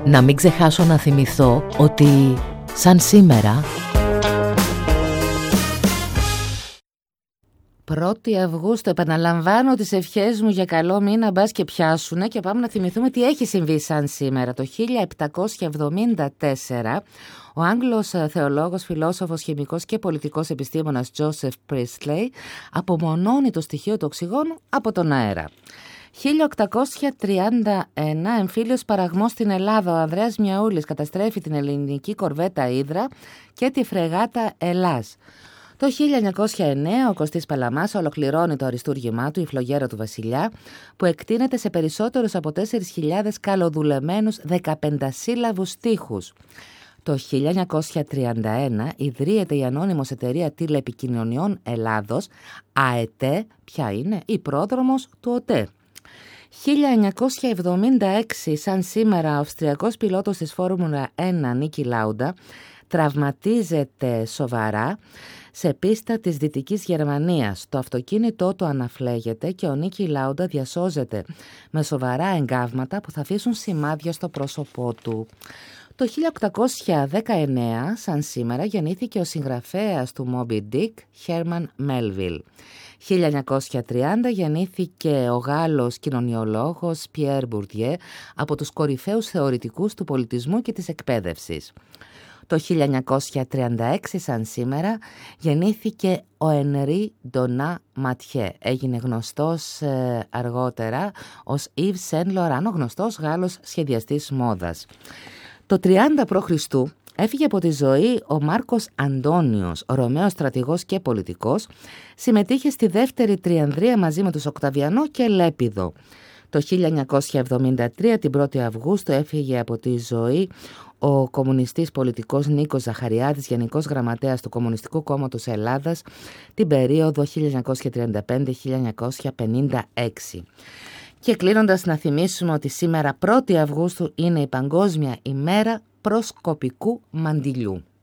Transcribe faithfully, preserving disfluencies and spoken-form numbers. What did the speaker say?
Να μην ξεχάσω να θυμηθώ ότι σαν σήμερα πρώτη Αυγούστου, επαναλαμβάνω τις ευχές μου για καλό μήνα, μπας και πιάσουνε, και πάμε να θυμηθούμε τι έχει συμβεί σαν σήμερα. Το χίλια επτακόσια εβδομήντα τέσσερα ο Άγγλος θεολόγος, φιλόσοφος, χημικός και πολιτικός επιστήμονας Τζόσεφ Πρίστλεϊ απομονώνει το στοιχείο του οξυγόνου από τον αέρα. χίλια οκτακόσια τριάντα ένα εμφύλιος παραγμός στην Ελλάδα. Ο Ανδρέας Μιαούλης καταστρέφει την ελληνική κορβέτα Ύδρα και τη φρεγάτα Ελλάς. Το χίλια εννιακόσια εννέα ο Κωστής Παλαμάς ολοκληρώνει το αριστούργημά του «Η Φλογέρα του Βασιλιά», που εκτείνεται σε περισσότερους από τέσσερις χιλιάδες καλοδουλεμένους δεκαπεντασύλλαβους στίχους. Το χίλια εννιακόσια τριάντα ένα ιδρύεται η ανώνυμος εταιρεία τηλεπικοινωνιών Ελλάδος, ΑΕΤΕ, ποια είναι η πρόδρομος του ΟΤΕ. χίλια εννιακόσια εβδομήντα έξι, σαν σήμερα, ο Αυστριακός πιλότος της Φόρμουλα ένα, Νίκι Λάουντα, τραυματίζεται σοβαρά σε πίστα της Δυτικής Γερμανίας. Το αυτοκίνητό του αναφλέγεται και ο Νίκι Λάουντα διασώζεται με σοβαρά εγκάβματα που θα αφήσουν σημάδια στο πρόσωπό του. Το χίλια οκτακόσια δεκαεννέα, σαν σήμερα, γεννήθηκε ο συγγραφέας του Moby Dick, Χέρμαν Μέλβιλ. χίλια εννιακόσια τριάντα γεννήθηκε ο Γάλλος κοινωνιολόγος Πιέρ Μπουρδιέ, από τους κορυφαίους θεωρητικούς του πολιτισμού και της εκπαίδευσης. Το χίλια εννιακόσια τριάντα έξι, σαν σήμερα, γεννήθηκε ο Ενρί Ντονά Ματιέ. Έγινε γνωστός ε, αργότερα ως Ιβ Σεν Λοράν, ο γνωστός Γάλλος σχεδιαστής μόδας. Το τριάντα προ Χριστού έφυγε από τη ζωή ο Μάρκος Αντώνιος, ο Ρωμαίος στρατηγός και πολιτικός. Συμμετείχε στη δεύτερη Τριανδρία μαζί με τους Οκταβιανό και Λέπιδο. Το χίλια εννιακόσια εβδομήντα τρία, την πρώτη Αυγούστου, έφυγε από τη ζωή ο κομμουνιστής πολιτικός Νίκος Ζαχαριάδης, Γενικός Γραμματέας του Κομμουνιστικού Κόμματος Ελλάδας, την περίοδο χίλια εννιακόσια τριάντα πέντε με χίλια εννιακόσια πενήντα έξι. Και κλείνοντας, να θυμίσουμε ότι σήμερα πρώτη Αυγούστου είναι η Παγκόσμια ημέρα προσκοπικού μαντιλιού.